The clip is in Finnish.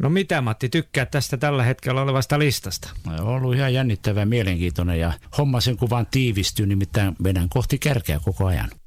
No mitä Matti, tykkää tästä tällä hetkellä olevasta listasta? No, on ollut ihan jännittävä, mielenkiintoinen ja homma sen kuvan tiivistyy, nimittäin vedän kohti kärkeä koko ajan.